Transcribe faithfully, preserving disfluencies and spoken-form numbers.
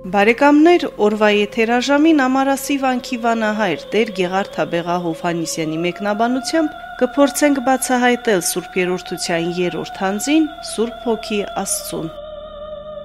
Բարեկամներ, օրվա եթերաժամին ամարասի վանքի վանահայր Տեր Գեղարդաբեղա Հովհաննիսյանի մեկնաբանությամբ կփորձենք բացահայտել Սուրբ Երրորդության երրորդ հանձին Սուրբ Հոգի Աստծուն։